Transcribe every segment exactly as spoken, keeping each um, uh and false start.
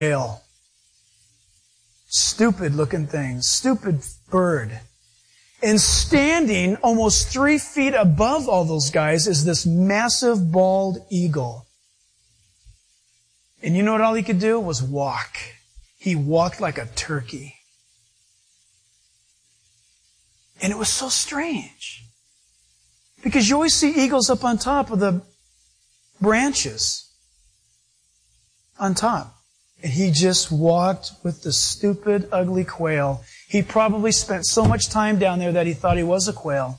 quail. Stupid looking thing. Stupid bird. And standing almost three feet above all those guys is this massive bald eagle. And you know what all he could do was walk. He walked like a turkey. And it was so strange. Because you always see eagles up on top of the branches. On top. And he just walked with the stupid, ugly quail. He probably spent so much time down there that he thought he was a quail.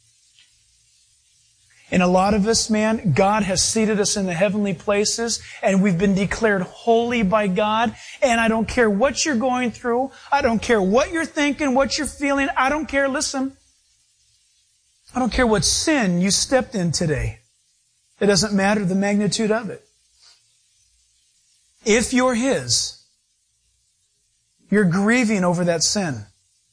And a lot of us, man, God has seated us in the heavenly places, and we've been declared holy by God. And I don't care what you're going through. I don't care what you're thinking, what you're feeling. I don't care. Listen. I don't care what sin you stepped in today. It doesn't matter the magnitude of it. If you're His, you're grieving over that sin.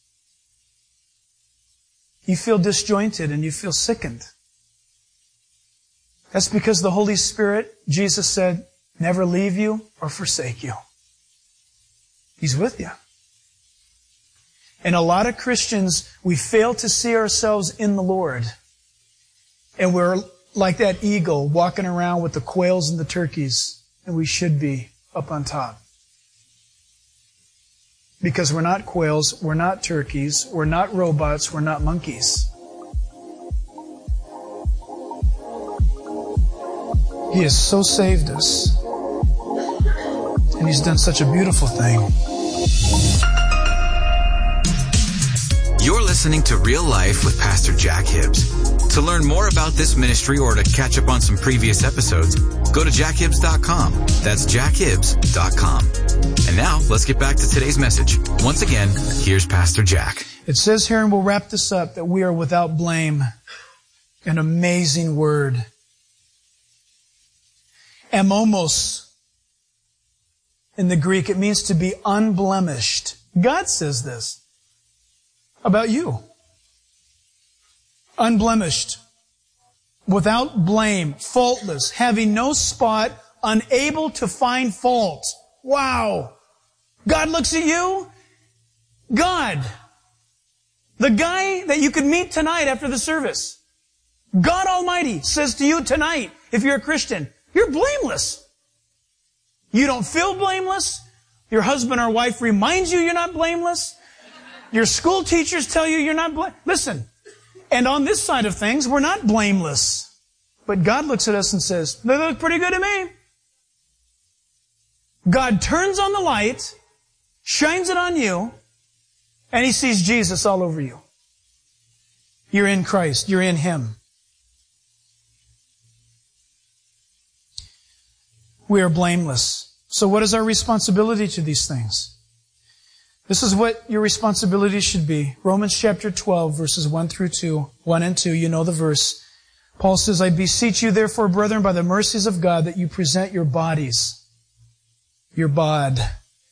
You feel disjointed and you feel sickened. That's because the Holy Spirit, Jesus said, never leave you or forsake you. He's with you. And a lot of Christians, we fail to see ourselves in the Lord. And we're like that eagle walking around with the quails and the turkeys. And we should be up on top. Because we're not quails, we're not turkeys, we're not robots, we're not monkeys. He has so saved us. And He's done such a beautiful thing. You're listening to Real Life with Pastor Jack Hibbs. To learn more about this ministry or to catch up on some previous episodes, go to jack hibbs dot com. That's jack hibbs dot com. And now, let's get back to today's message. Once again, here's Pastor Jack. It says here, and we'll wrap this up, that we are without blame. An amazing word. Amomos. In the Greek, it means to be unblemished. God says this about you. Unblemished, without blame, faultless, having no spot, unable to find fault. Wow. God looks at you. God. The guy that you could meet tonight after the service. God Almighty says to you tonight, if you're a Christian, you're blameless. You don't feel blameless. Your husband or wife reminds you you're not blameless. Your school teachers tell you you're not blameless. Listen. And on this side of things, we're not blameless. But God looks at us and says, they look pretty good to me. God turns on the light, shines it on you, and He sees Jesus all over you. You're in Christ. You're in Him. We are blameless. So what is our responsibility to these things? This is what your responsibility should be. Romans chapter twelve, verses one through two. one and two, you know the verse. Paul says, I beseech you therefore, brethren, by the mercies of God, that you present your bodies, your bod,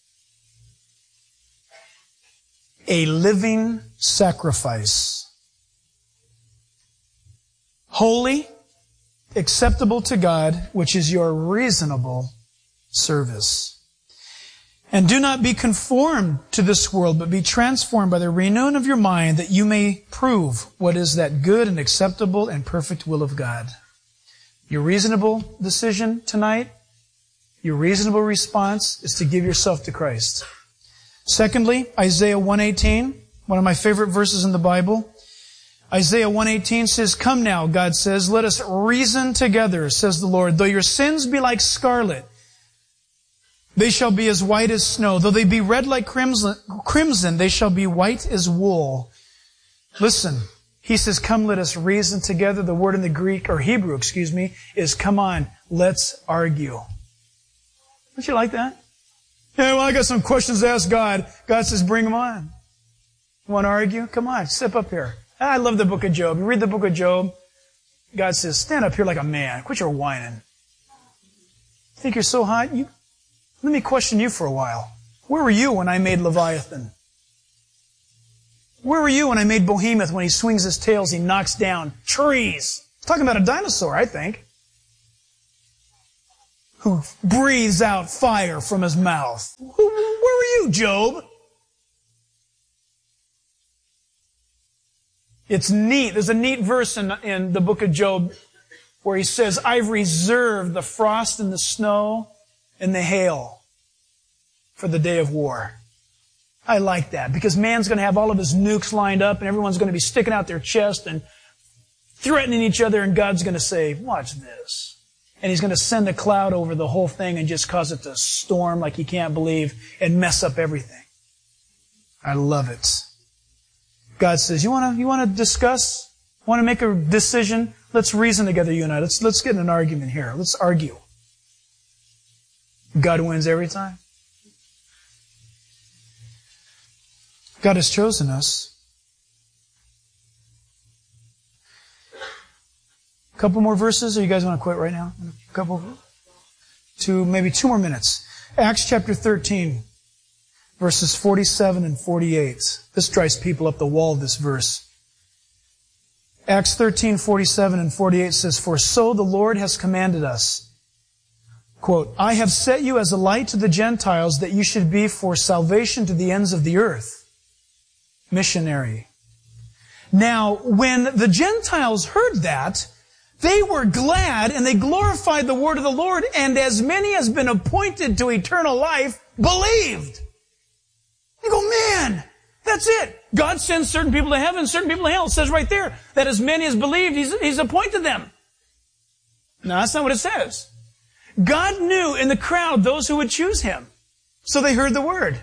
a living sacrifice, holy, acceptable to God, which is your reasonable service. And do not be conformed to this world, but be transformed by the renewing of your mind, that you may prove what is that good and acceptable and perfect will of God. Your reasonable decision tonight, your reasonable response is to give yourself to Christ. Secondly, Isaiah one eighteen, one of my favorite verses in the Bible. Isaiah one eighteen says, come now, God says, let us reason together, says the Lord. Though your sins be like scarlet, they shall be as white as snow. Though they be red like crimson, crimson, they shall be white as wool. Listen, He says, come, let us reason together. The word in the Greek, or Hebrew, excuse me, is come on, let's argue. Don't you like that? Yeah, well, I got some questions to ask God. God says, bring them on. You want to argue? Come on, step up here. I love the book of Job. You read the book of Job. God says, stand up here like a man. Quit your whining. Think you're so hot? You, let me question you for a while. Where were you when I made Leviathan? Where were you when I made Behemoth? When he swings his tails, he knocks down trees. He's talking about a dinosaur, I think. who breathes out fire from his mouth. Where were you, Job? It's neat. There's a neat verse in, in the book of Job where he says, I've reserved the frost and the snow and the hail for the day of war. I like that because man's going to have all of his nukes lined up and everyone's going to be sticking out their chest and threatening each other, and God's going to say, watch this. And He's going to send a cloud over the whole thing and just cause it to storm like He can't believe and mess up everything. I love it. God says, you want to, you want to discuss? Want to make a decision? Let's reason together, you and I. Let's, let's get in an argument here. Let's argue. God wins every time. God has chosen us. A couple more verses, or you guys want to quit right now? A couple, two, maybe two more minutes. Acts chapter thirteen, verses forty-seven and forty-eight. This drives people up the wall, this verse. Acts thirteen, forty-seven and forty-eight says, For so the Lord has commanded us, quote, I have set you as a light to the Gentiles that you should be for salvation to the ends of the earth. Missionary. Now, when the Gentiles heard that, they were glad and they glorified the word of the Lord, and as many as been appointed to eternal life believed. You go, man, that's it. God sends certain people to heaven, certain people to hell. It says right there that as many as believed, He's, he's appointed them. No, that's not what it says. God knew in the crowd those who would choose Him. So they heard the word.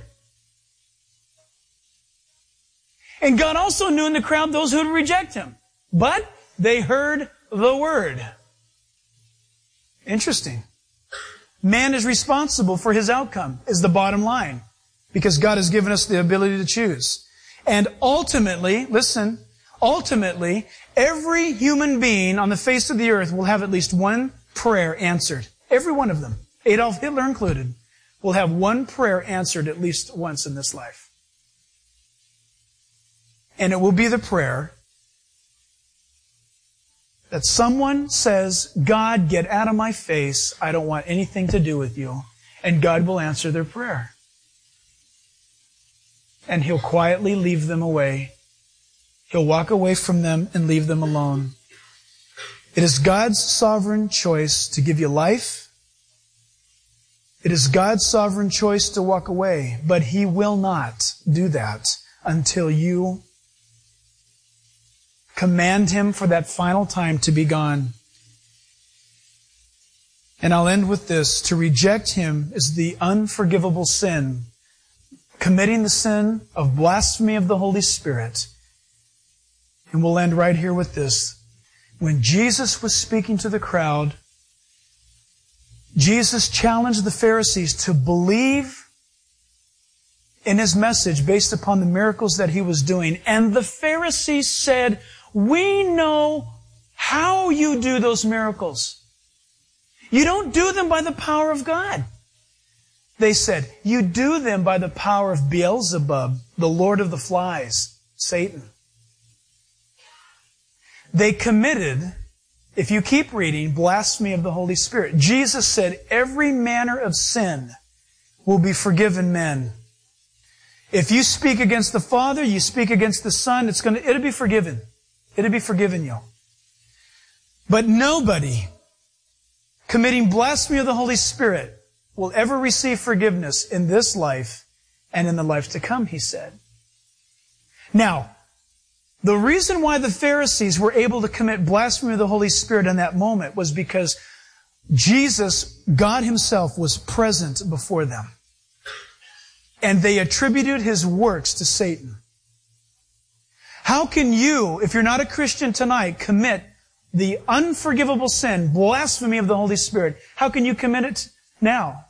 And God also knew in the crowd those who would reject Him. But they heard the word. Interesting. Man is responsible for his outcome, is the bottom line. Because God has given us the ability to choose. And ultimately, listen, ultimately, every human being on the face of the earth will have at least one prayer answered. Every one of them, Adolf Hitler included, will have one prayer answered at least once in this life. And it will be the prayer that someone says, God, get out of my face. I don't want anything to do with you. And God will answer their prayer. And He'll quietly leave them away. He'll walk away from them and leave them alone. It is God's sovereign choice to give you life. It is God's sovereign choice to walk away. But He will not do that until you command Him for that final time to be gone. And I'll end with this. To reject Him is the unforgivable sin. Committing the sin of blasphemy of the Holy Spirit. And we'll end right here with this. When Jesus was speaking to the crowd, Jesus challenged the Pharisees to believe in His message based upon the miracles that He was doing. And the Pharisees said, we know how you do those miracles. You don't do them by the power of God. They said, you do them by the power of Beelzebub, the Lord of the Flies, Satan. They committed, if you keep reading, blasphemy of the Holy Spirit. Jesus said, every manner of sin will be forgiven men. If you speak against the Father, you speak against the Son, it's going to, it'll be forgiven. It'll be forgiven you. But nobody committing blasphemy of the Holy Spirit will ever receive forgiveness in this life and in the life to come, He said. Now, the reason why the Pharisees were able to commit blasphemy of the Holy Spirit in that moment was because Jesus, God Himself, was present before them. And they attributed His works to Satan. How can you, if you're not a Christian tonight, commit the unforgivable sin, blasphemy of the Holy Spirit? How can you commit it now?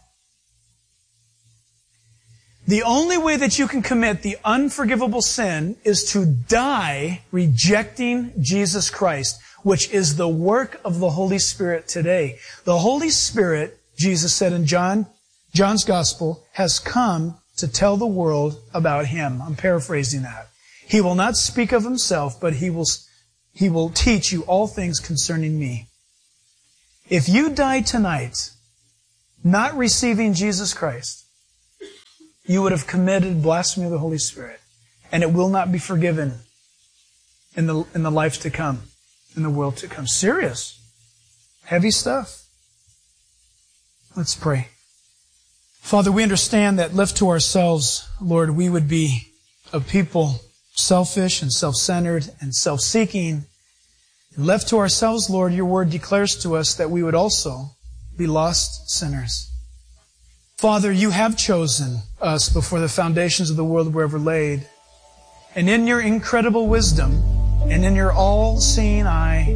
The only way that you can commit the unforgivable sin is to die rejecting Jesus Christ, which is the work of the Holy Spirit today. The Holy Spirit, Jesus said in John, John's Gospel, has come to tell the world about Him. I'm paraphrasing that. He will not speak of Himself, but He will, He will teach you all things concerning Me. If you die tonight not receiving Jesus Christ, you would have committed blasphemy of the Holy Spirit. And it will not be forgiven in the, in the life to come, in the world to come. Serious. Heavy stuff. Let's pray. Father, we understand that left to ourselves, Lord, we would be a people selfish and self-centered and self-seeking. And left to ourselves, Lord, your word declares to us that we would also be lost sinners. Father, you have chosen us before the foundations of the world were ever laid. And in your incredible wisdom and in your all-seeing eye,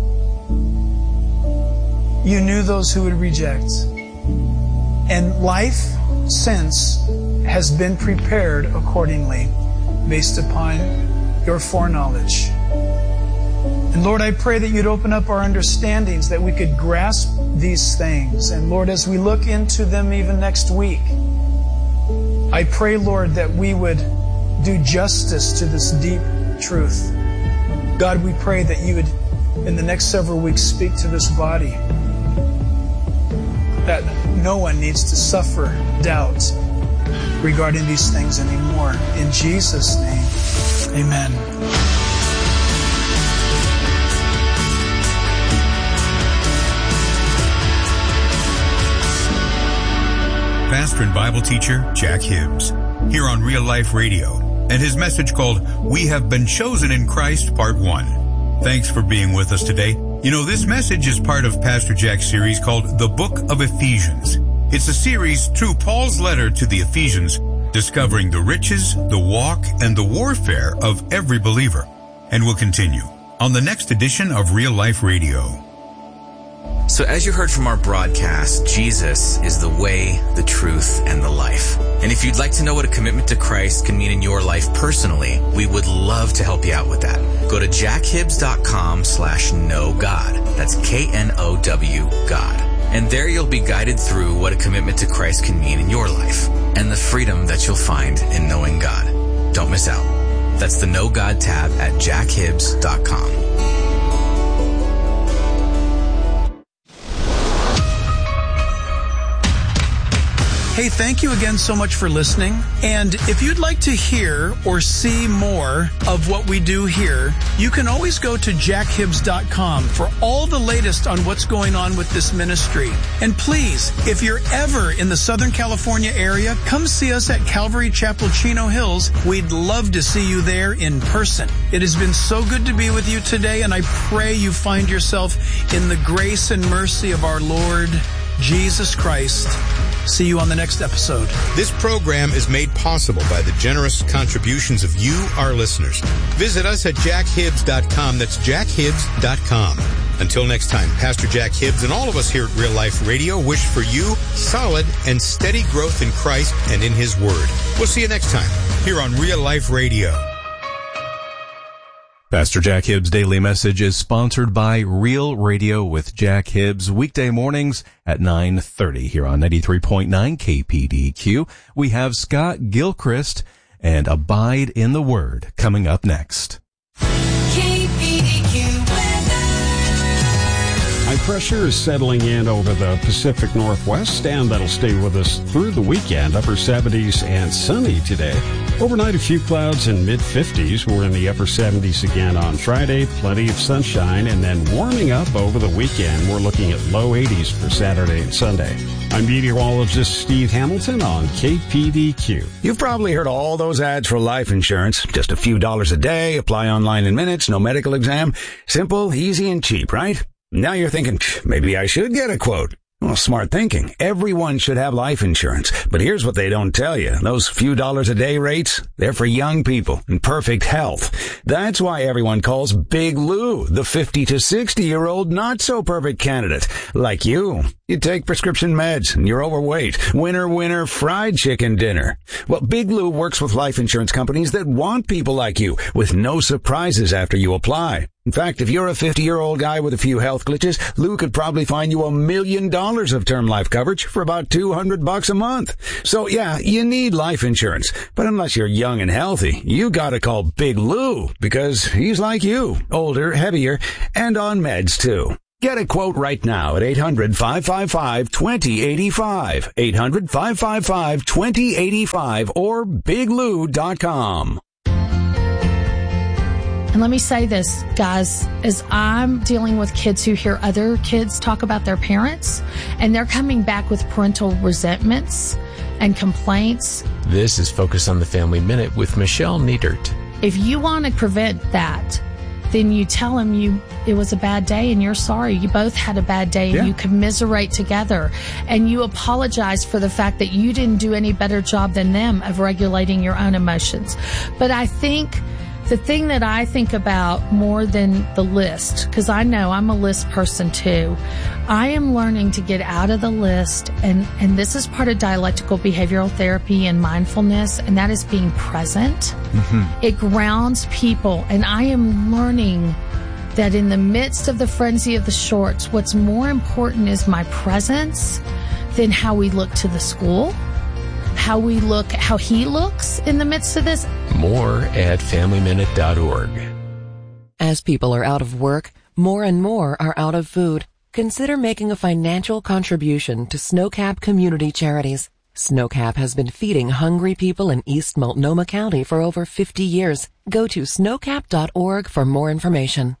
you knew those who would reject. And life since has been prepared accordingly based upon your foreknowledge. And Lord, I pray that you'd open up our understandings, that we could grasp these things. And Lord, as we look into them even next week, I pray, Lord, that we would do justice to this deep truth. God, we pray that you would, in the next several weeks, speak to this body, that no one needs to suffer doubt regarding these things anymore. In Jesus' name, amen. Pastor and Bible teacher Jack Hibbs, here on Real Life Radio, and his message called We Have Been Chosen in Christ, Part one. Thanks for being with us today. You know, this message is part of Pastor Jack's series called The Book of Ephesians. It's a series through Paul's letter to the Ephesians, discovering the riches, the walk, and the warfare of every believer. And we'll continue on the next edition of Real Life Radio. So as you heard from our broadcast, Jesus is the way, the truth, and the life. And if you'd like to know what a commitment to Christ can mean in your life personally, we would love to help you out with that. Go to jackhibbs.com slash know God. That's K N O W God. And there you'll be guided through what a commitment to Christ can mean in your life and the freedom that you'll find in knowing God. Don't miss out. That's the Know God tab at jackhibbs dot com. Hey, thank you again so much for listening. And if you'd like to hear or see more of what we do here, you can always go to jack hibbs dot com for all the latest on what's going on with this ministry. And please, if you're ever in the Southern California area, come see us at Calvary Chapel, Chino Hills. We'd love to see you there in person. It has been so good to be with you today, and I pray you find yourself in the grace and mercy of our Lord Jesus Christ. See you on the next episode. This program is made possible by the generous contributions of you, our listeners. Visit us at jack hibbs dot com. That's jack hibbs dot com. Until next time, Pastor Jack Hibbs and all of us here at Real Life Radio wish for you solid and steady growth in Christ and in His Word. We'll see you next time here on Real Life Radio. Pastor Jack Hibbs' daily message is sponsored by Real Radio with Jack Hibbs, weekday mornings at nine thirty here on ninety-three point nine K P D Q. We have Scott Gilchrist and Abide in the Word coming up next. K P D Q weather. High pressure is settling in over the Pacific Northwest, and that'll stay with us through the weekend. Upper seventies and sunny today. Overnight, a few clouds and mid-fifties. We're in the upper seventies again on Friday. Plenty of sunshine, and then warming up over the weekend. We're looking at low eighties for Saturday and Sunday. I'm meteorologist Steve Hamilton on K P D Q. You've probably heard all those ads for life insurance. Just a few dollars a day, apply online in minutes, no medical exam. Simple, easy, and cheap, right? Now you're thinking, maybe I should get a quote. Well, smart thinking. Everyone should have life insurance. But here's what they don't tell you. Those few dollars a day rates, they're for young people in perfect health. That's why everyone calls Big Lou the fifty to sixty year old not so perfect candidate. Like you. You take prescription meds and you're overweight. Winner, winner, fried chicken dinner. Well, Big Lou works with life insurance companies that want people like you with no surprises after you apply. In fact, if you're a fifty-year-old guy with a few health glitches, Lou could probably find you a million dollars of term life coverage for about two hundred bucks a month. So yeah, you need life insurance. But unless you're young and healthy, you gotta call Big Lou because he's like you, older, heavier, and on meds too. Get a quote right now at eight hundred, five five five, two zero eight five, eight hundred, five five five, two zero eight five, or big lou dot com. And let me say this, guys, as I'm dealing with kids who hear other kids talk about their parents, and they're coming back with parental resentments and complaints. This is Focus on the Family Minute with Michelle Niedert. If you want to prevent that, then you tell them you it was a bad day and you're sorry. You both had a bad day and Yeah. you commiserate together and you apologize for the fact that you didn't do any better job than them of regulating your own emotions. But I think the thing that I think about more than the list, because I know I'm a list person too, I am learning to get out of the list, and, and this is part of dialectical behavioral therapy and mindfulness, and that is being present. Mm-hmm. It grounds people, and I am learning that in the midst of the frenzy of the shorts, what's more important is my presence than how we look to the school, how we look, how he looks in the midst of this. More at family minute dot org. As people are out of work, more and more are out of food. Consider making a financial contribution to Snowcap Community Charities. Snowcap has been feeding hungry people in East Multnomah County for over fifty years. Go to snowcap dot org for more information.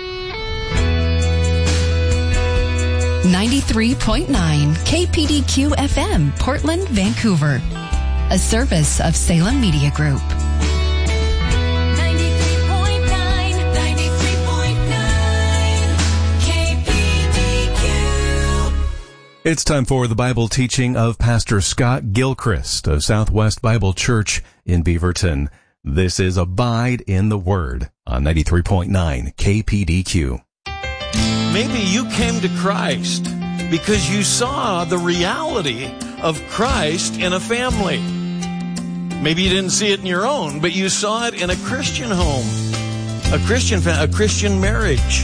ninety-three point nine K P D Q F M, Portland, Vancouver. A service of Salem Media Group. ninety-three point nine, ninety-three point nine K P D Q. It's time for the Bible teaching of Pastor Scott Gilchrist of Southwest Bible Church in Beaverton. This is Abide in the Word on ninety-three point nine K P D Q. Maybe you came to Christ because you saw the reality of Christ in a family. Maybe you didn't see it in your own, but you saw it in a Christian home, a Christian fa- a Christian marriage.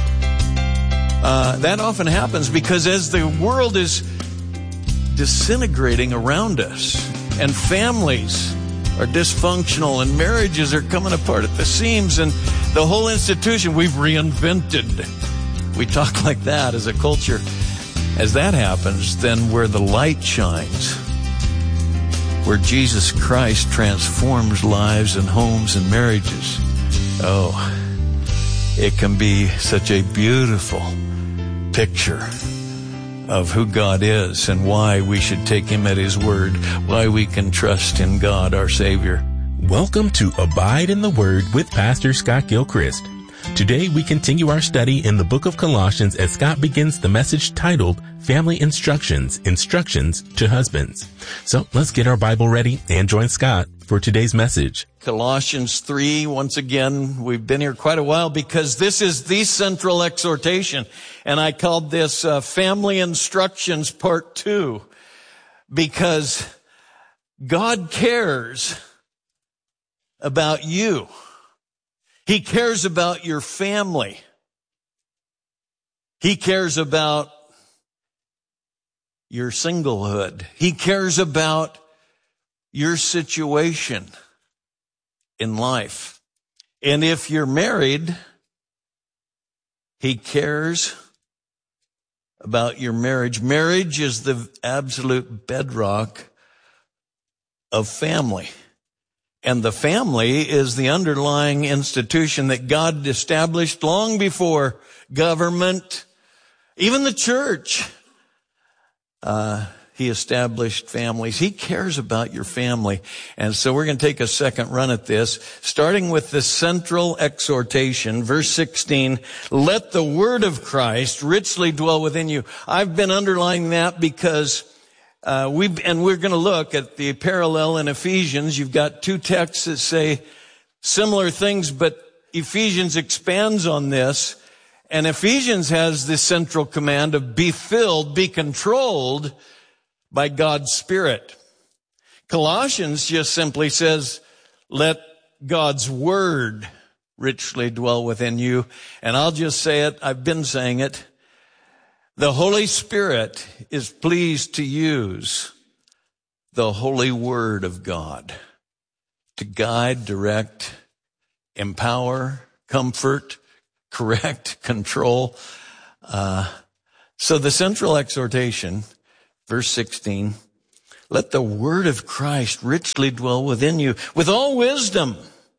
Uh, that often happens because as the world is disintegrating around us and families are dysfunctional and marriages are coming apart at the seams and the whole institution we've reinvented. We talk like that as a culture. As that happens, then where the light shines, where Jesus Christ transforms lives and homes and marriages, oh, it can be such a beautiful picture of who God is and why we should take Him at His word, why we can trust in God, our Savior. Welcome to Abide in the Word with Pastor Scott Gilchrist. Today we continue our study in the book of Colossians as Scott begins the message titled Family Instructions, Instructions to Husbands. So let's get our Bible ready and join Scott for today's message. Colossians three, once again, we've been here quite a while because this is the central exhortation. And I called this uh, Family Instructions Part two because God cares about you. He cares about your family. He cares about your singlehood. He cares about your situation in life. And if you're married, He cares about your marriage. Marriage is the absolute bedrock of family. And the family is the underlying institution that God established long before government, even the church. Uh, he established families. He cares about your family. And so we're going to take a second run at this, starting with the central exhortation, verse sixteen, let the word of Christ richly dwell within you. I've been underlining that because Uh, we and we're going to look at the parallel in Ephesians. You've got two texts that say similar things, but Ephesians expands on this. And Ephesians has this central command of be filled, be controlled by God's Spirit. Colossians just simply says, let God's word richly dwell within you. And I'll just say it. I've been saying it. The Holy Spirit is pleased to use the holy word of God to guide, direct, empower, comfort, correct, control. Uh, so the central exhortation, verse sixteen, let the word of Christ richly dwell within you with all wisdom.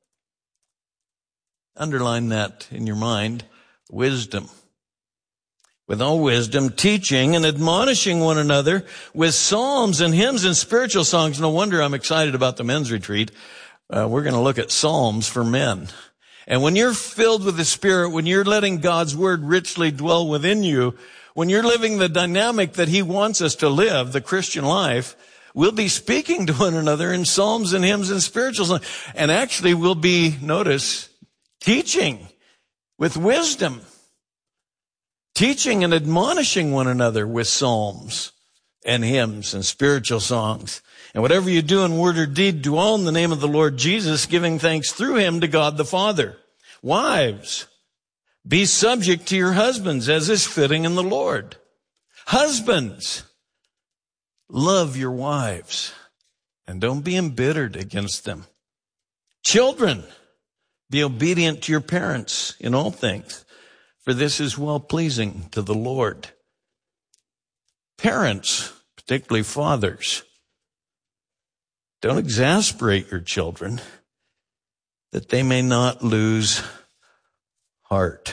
Underline that in your mind, wisdom. With all wisdom, teaching and admonishing one another with psalms and hymns and spiritual songs. No wonder I'm excited about the men's retreat. Uh, we're going to look at psalms for men. And when you're filled with the Spirit, when you're letting God's word richly dwell within you, when you're living the dynamic that he wants us to live, the Christian life, we'll be speaking to one another in psalms and hymns and spiritual songs. And actually we'll be, notice, teaching with wisdom. Teaching and admonishing one another with psalms and hymns and spiritual songs. And whatever you do in word or deed, do all in the name of the Lord Jesus, giving thanks through him to God the Father. Wives, be subject to your husbands as is fitting in the Lord. Husbands, love your wives and don't be embittered against them. Children, be obedient to your parents in all things, for this is well-pleasing to the Lord. Parents, particularly fathers, don't exasperate your children, that they may not lose heart.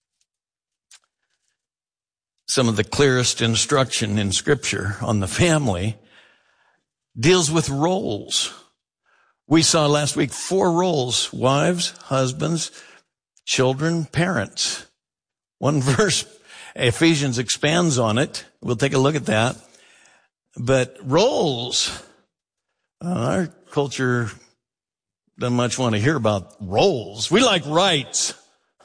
Some of the clearest instruction in Scripture on the family deals with roles. We saw last week four roles: wives, husbands, children, parents. One verse, Ephesians expands on it. We'll take a look at that. But roles, uh, our culture doesn't much want to hear about roles. We like rights.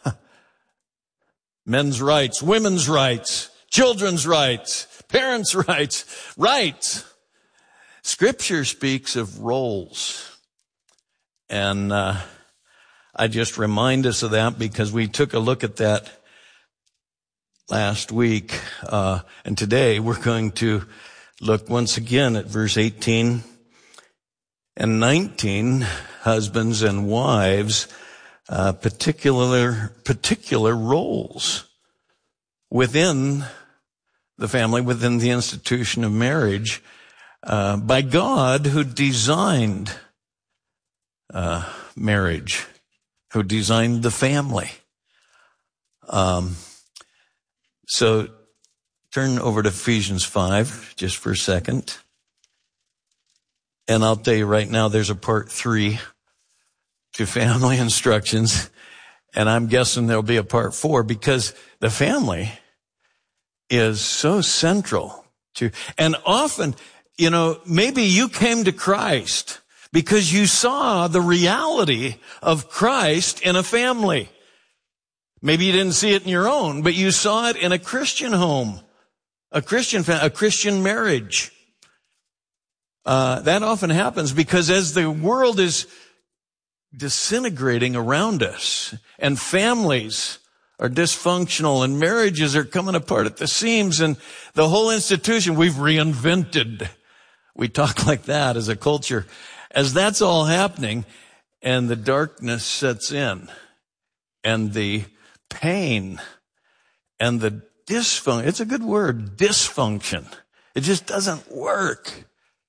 Men's rights, women's rights, children's rights, parents' rights, rights. Scripture speaks of roles. And uh, I just remind us of that because we took a look at that last week. Uh, and today we're going to look once again at verse eighteen and nineteen, husbands and wives, uh, particular, particular roles within the family, within the institution of marriage, uh, by God who designed, uh, marriage, who designed the family. Um, So turn over to Ephesians five just for a second. And I'll tell you right now, there's a part three to family instructions. And I'm guessing there'll be a part four because the family is so central to, and often, you know, maybe you came to Christ because you saw the reality of Christ in a family. Maybe you didn't see it in your own, but you saw it in a Christian home, a Christian family, a Christian marriage. Uh, that often happens because as the world is disintegrating around us and families are dysfunctional and marriages are coming apart at the seams and the whole institution, we've reinvented. We talk like that as a culture. As that's all happening and the darkness sets in and the pain and the dysfunction, it's a good word, dysfunction. It just doesn't work.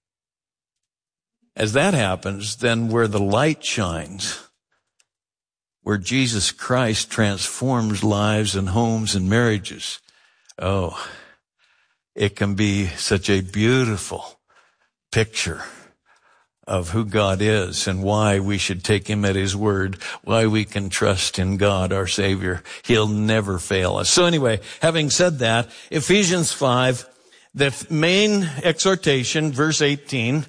As that happens, then where the light shines, where Jesus Christ transforms lives and homes and marriages, oh, it can be such a beautiful picture of who God is and why we should take him at his word, why we can trust in God, our Savior. He'll never fail us. So anyway, having said that, Ephesians five, the main exhortation, verse eighteen,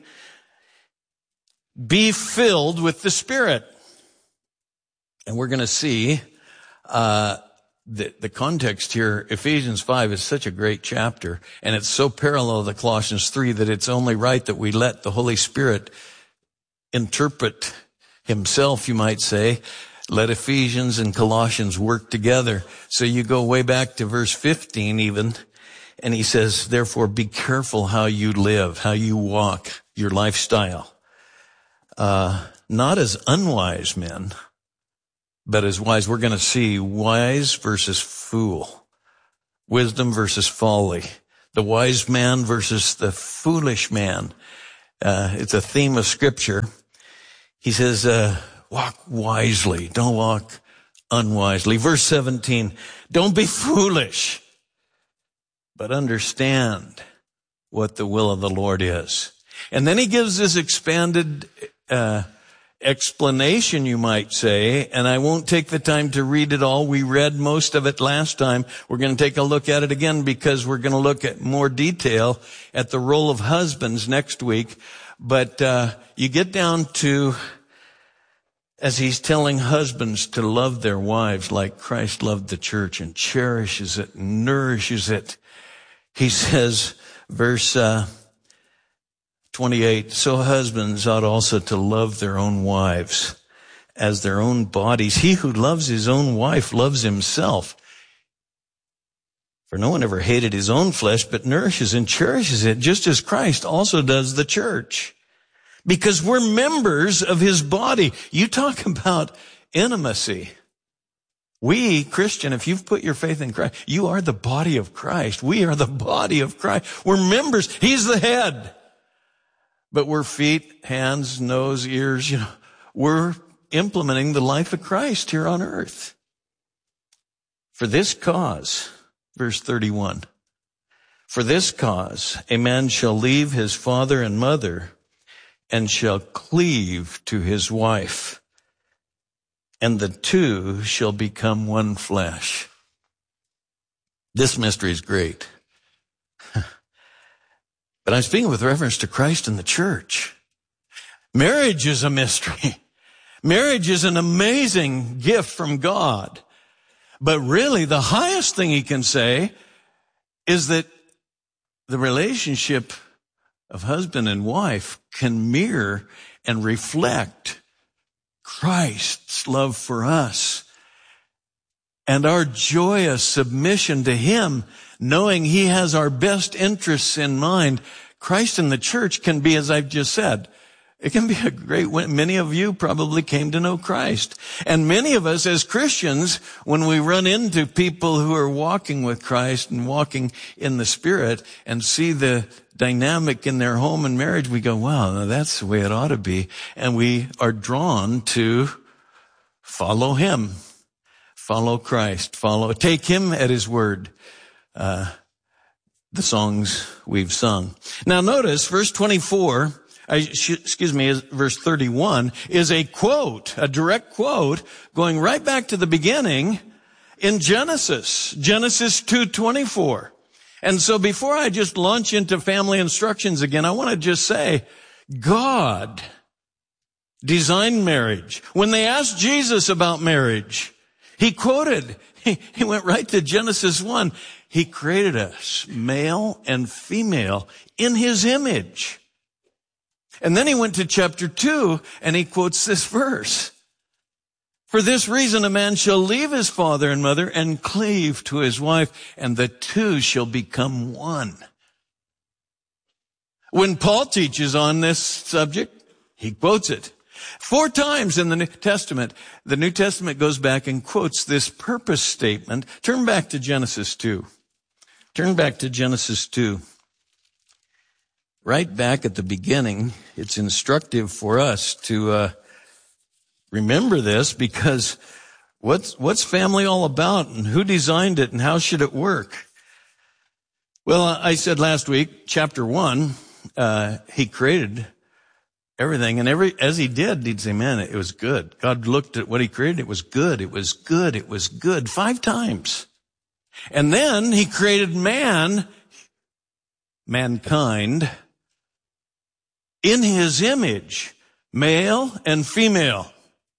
be filled with the Spirit. And we're going to see uh the, the context here. Ephesians five is such a great chapter, and it's so parallel to Colossians three that it's only right that we let the Holy Spirit interpret himself, you might say. Let Ephesians and Colossians work together. So you go way back to verse fifteen even, and he says, therefore be careful how you live, how you walk, your lifestyle. Uh, not as unwise men, but as wise. We're going to see wise versus fool. wisdom versus folly, the wise man versus the foolish man. Uh, it's a theme of Scripture. He says, uh, walk wisely, don't walk unwisely. Verse seventeen, don't be foolish, but understand what the will of the Lord is. And then he gives this expanded uh explanation, you might say, and I won't take the time to read it all. We read most of it last time. We're going to take a look at it again because we're going to look at more detail at the role of husbands next week. But uh you get down to, as he's telling husbands to love their wives like Christ loved the church and cherishes it and nourishes it. He says, verse uh twenty-eight, so husbands ought also to love their own wives as their own bodies. He who loves his own wife loves himself. For no one ever hated his own flesh, but nourishes and cherishes it, just as Christ also does the church. Because we're members of his body. You talk about intimacy. We, Christian, if you've put your faith in Christ, you are the body of Christ. We are the body of Christ. We're members. He's the head. But we're feet, hands, nose, ears, you know, we're implementing the life of Christ here on earth. For this cause, verse thirty-one, for this cause, a man shall leave his father and mother and shall cleave to his wife, and the two shall become one flesh. This mystery is great. But I'm speaking with reference to Christ and the church. Marriage is a mystery. Marriage is an amazing gift from God. But really, the highest thing he can say is that the relationship of husband and wife can mirror and reflect Christ's love for us and our joyous submission to him, knowing he has our best interests in mind. Christ and the church can be, as I've just said, it can be a great win. Many of you probably came to know Christ. And many of us as Christians, when we run into people who are walking with Christ and walking in the Spirit and see the dynamic in their home and marriage, we go, wow, that's the way it ought to be. And we are drawn to follow him, follow Christ, follow, take him at his word. Uh, the songs we've sung. Now notice verse twenty-four, I, excuse me, verse thirty-one is a quote, a direct quote going right back to the beginning in Genesis, Genesis two twenty-four. And so before I just launch into family instructions again, I want to just say, God designed marriage. When they asked Jesus about marriage, he quoted, he, he went right to Genesis one. He created us, male and female, in his image. And then he went to chapter two and he quotes this verse. For this reason, a man shall leave his father and mother and cleave to his wife, and the two shall become one. When Paul teaches on this subject, he quotes it. Four times in the New Testament, the New Testament goes back and quotes this purpose statement. Turn back to Genesis two. Turn back to Genesis two. Right back at the beginning, it's instructive for us to uh, remember this, because what's, what's family all about, and who designed it, and how should it work? Well, I said last week, chapter one, uh, he created everything, and every, as he did, he'd say, man, it was good. God looked at what he created, it was good, it was good, it was good, five times. And then he created man, mankind, in his image, male and female.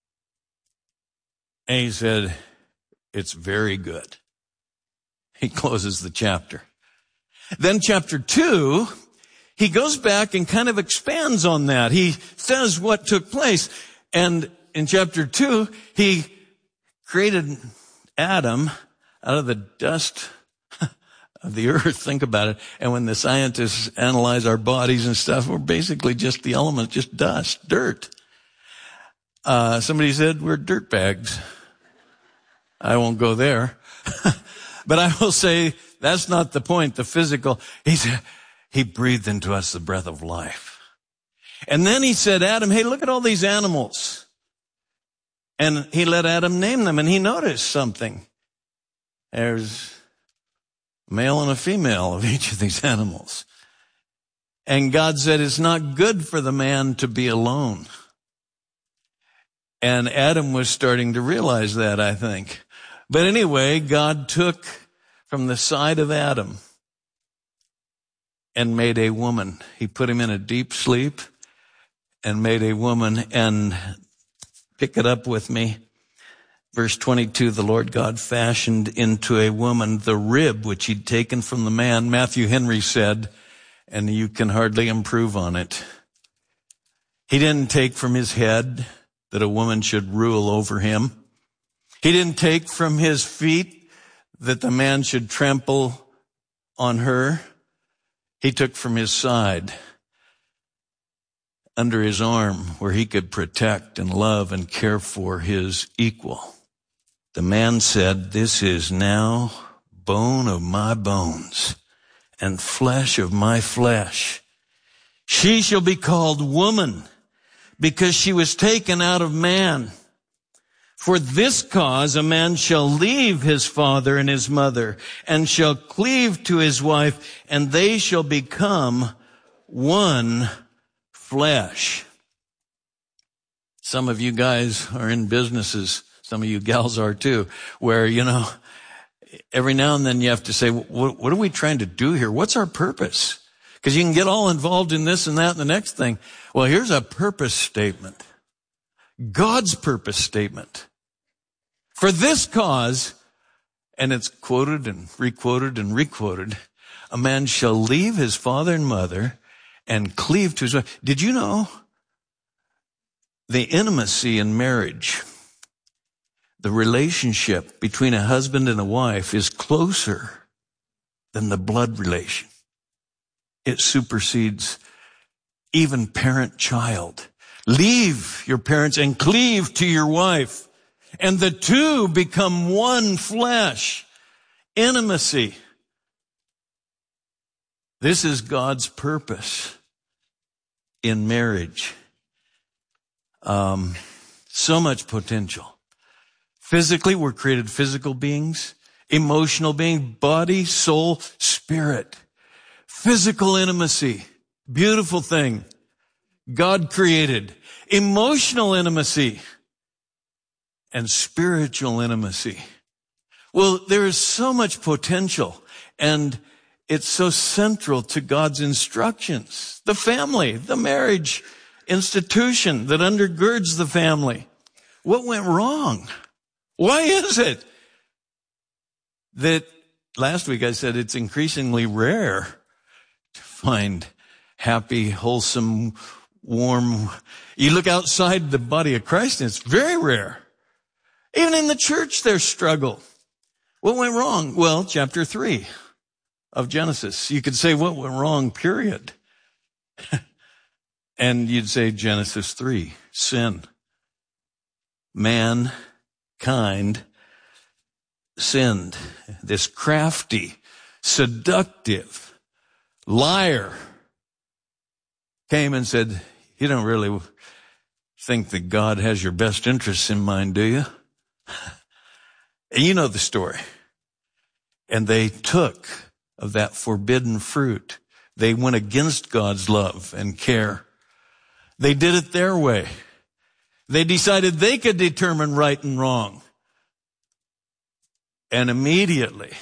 And he said, it's very good. He closes the chapter. Then chapter two, he goes back and kind of expands on that. He says what took place. And in chapter two, he created Adam out of the dust of the earth. Think about it. And when the scientists analyze our bodies and stuff, we're basically just the element, just dust, dirt. Uh, somebody said we're dirt bags. I won't go there. But I will say That's not the point, the physical. He said, he breathed into us the breath of life. And then he said, Adam, hey, look at all these animals. And he let Adam name them, and he noticed something. There's a male and a female of each of these animals. And God said, it's not good for the man to be alone. And Adam was starting to realize that, I think. But anyway, God took from the side of Adam and made a woman. He put him in a deep sleep and made a woman. And pick it up with me. Verse twenty-two, the Lord God fashioned into a woman the rib which he'd taken from the man. Matthew Henry said, and you can hardly improve on it, he didn't take from his head that a woman should rule over him. He didn't take from his feet that the man should trample on her. He took from his side, under his arm, where he could protect and love and care for his equal. The man said, this is now bone of my bones and flesh of my flesh. She shall be called woman, because she was taken out of man. For this cause a man shall leave his father and his mother, and shall cleave to his wife, and they shall become one flesh. Some of you guys are in businesses, some of you gals are too, where, you know, every now and then you have to say, what, what are we trying to do here? What's our purpose? Because you can get all involved in this and that and the next thing. Well, here's a purpose statement. God's purpose statement. For this cause, and it's quoted and requoted and requoted, a man shall leave his father and mother and cleave to his wife. Did you know the intimacy in marriage, the relationship between a husband and a wife, is closer than the blood relation? It supersedes even parent-child. Leave your parents and cleave to your wife, and the two become one flesh. Intimacy. This is God's purpose in marriage. Um, so much potential. Physically, we're created physical beings, emotional beings, body, soul, spirit. Physical intimacy, beautiful thing. God created. Emotional intimacy and spiritual intimacy. Well, there is so much potential, and it's so central to God's instructions. The family, the marriage institution that undergirds the family. What went wrong? Why is it that, last week I said it's increasingly rare to find happy, wholesome, warm. You look outside the body of Christ and it's very rare. Even in the church there's struggle. What went wrong? Well, chapter three of Genesis. You could say what went wrong, period. And you'd say Genesis three, sin. Mankind sinned. This crafty, seductive liar came and said, you don't really think that God has your best interests in mind, do you? And you know the story. And they took of that forbidden fruit. They went against God's love and care. They did it their way. They decided they could determine right and wrong. And immediately,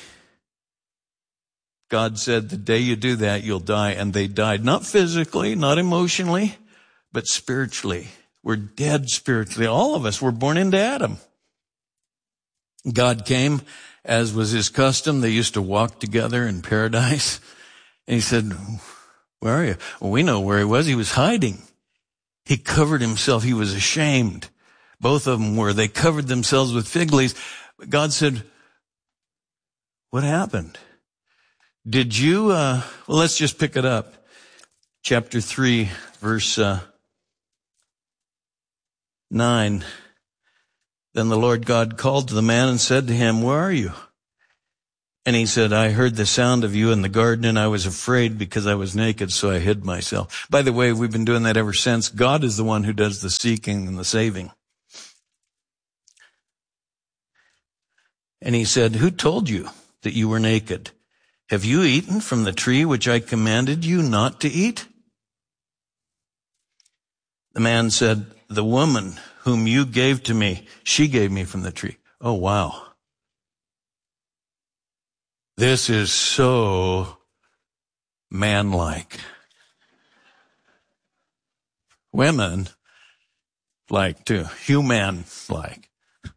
God said, the day you do that, you'll die. And they died, not physically, not emotionally, but spiritually. We're dead spiritually. All of us were born into Adam. God came, as was his custom. They used to walk together in paradise. And he said, where are you? Well, we know where he was. He was hiding. He covered himself. He was ashamed. Both of them were. They covered themselves with fig leaves. God said, what happened? Did you, uh, well, let's just pick it up. Chapter three, verse, uh, nine. Then the Lord God called to the man and said to him, where are you? And he said, I heard the sound of you in the garden and I was afraid because I was naked, so I hid myself. By the way, we've been doing that ever since. God is the one who does the seeking and the saving. And he said, who told you that you were naked? Have you eaten from the tree which I commanded you not to eat? The man said, the woman whom you gave to me, she gave me from the tree. Oh, wow. This is so manlike. Women like too, human-like.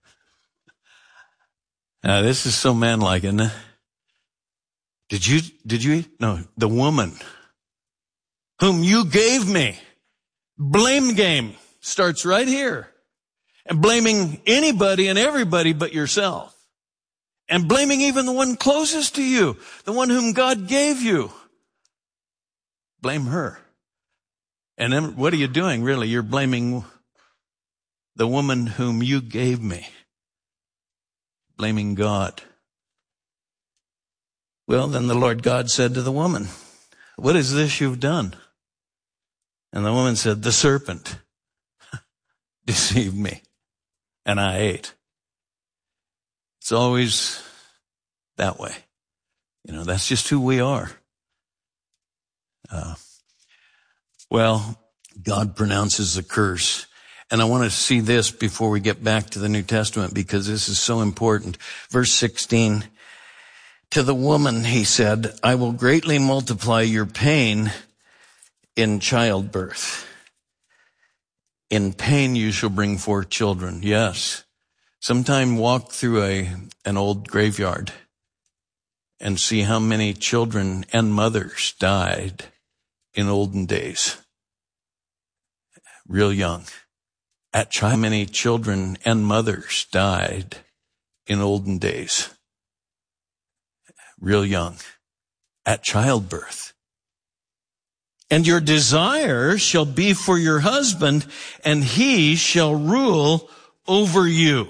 Now, this is so manlike, isn't it? Did you, did you eat? No, the woman whom you gave me. Blame game starts right here. And blaming anybody and everybody but yourself. And blaming even the one closest to you, the one whom God gave you. Blame her. And then what are you doing, really? You're blaming the woman whom you gave me. Blaming God. Well, then the Lord God said to the woman, what is this you've done? And the woman said, the serpent deceived me, and I ate. It's always that way. You know, that's just who we are. Uh, well, God pronounces the curse. And I want to see this before we get back to the New Testament because this is so important. Verse sixteen, to the woman, he said, I will greatly multiply your pain in childbirth. In pain you shall bring forth children. Yes. Sometime walk through a an old graveyard and see how many children and mothers died in olden days. Real young. At child, how many children and mothers died in olden days. Real young. At childbirth. And your desire shall be for your husband, and he shall rule over you.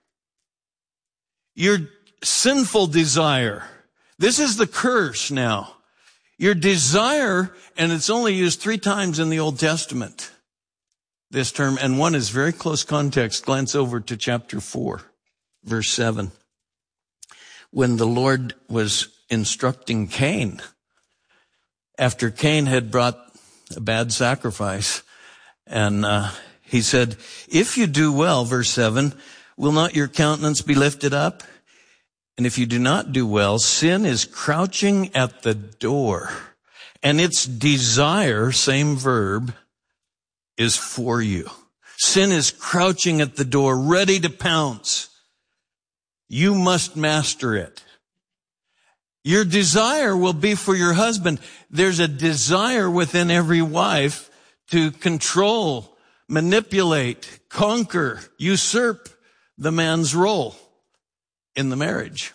Your sinful desire. This is the curse now. Your desire, and it's only used three times in the Old Testament, this term, and one is very close context. Glance over to chapter four, verse seven. When the Lord was instructing Cain, after Cain had brought a bad sacrifice, and uh, he said, if you do well, verse seven, will not your countenance be lifted up? And if you do not do well, sin is crouching at the door, and its desire, same verb, is for you. Sin is crouching at the door, ready to pounce. You must master it. Your desire will be for your husband. There's a desire within every wife to control, manipulate, conquer, usurp the man's role in the marriage.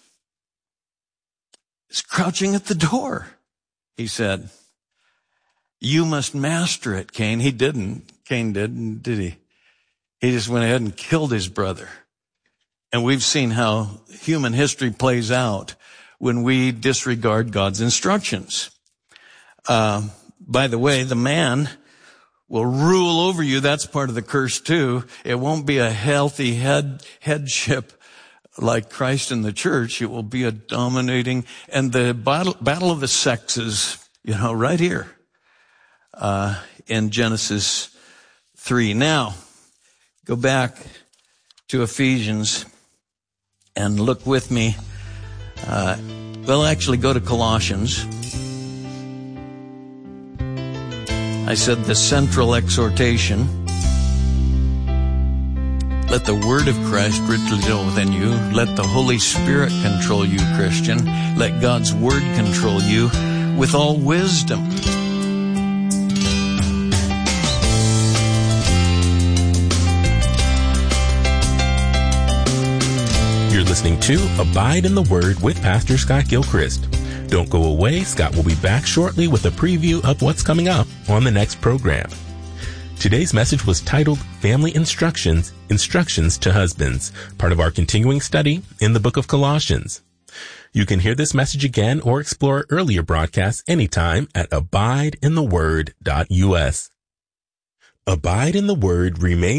It's crouching at the door, he said. You must master it, Cain. He didn't. Cain didn't, did he? He just went ahead and killed his brother. And we've seen how human history plays out when we disregard God's instructions. Uh, by the way, the man will rule over you. That's part of the curse too. It won't be a healthy head, headship like Christ in the church. It will be a dominating, and the battle, battle of the sexes, you know, right here, uh, in Genesis three. Now, go back to Ephesians and look with me. Uh, well, actually go to Colossians. I said the central exhortation. Let the word of Christ richly dwell within you. Let the Holy Spirit control you, Christian. Let God's word control you with all wisdom. You're listening to Abide in the Word with Pastor Scott Gilchrist. Don't go away. Scott will be back shortly with a preview of what's coming up on the next program. Today's message was titled Family Instructions, Instructions to Husbands, part of our continuing study in the book of Colossians. You can hear this message again or explore earlier broadcasts anytime at abide in the word dot u s. Abide in the Word remains